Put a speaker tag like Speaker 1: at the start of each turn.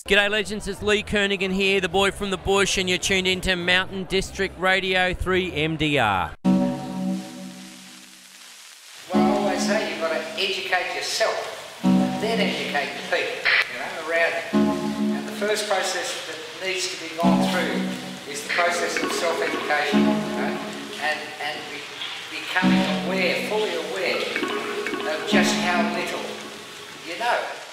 Speaker 1: G'day legends, it's Lee Kernaghan here, the boy from the bush, and you're tuned into Mountain District Radio 3 MDR.
Speaker 2: Well, I always say you've got to educate yourself, then educate the people, around you. And the first process that needs to be gone through is the process of self-education, and becoming aware, fully aware of just how little you know.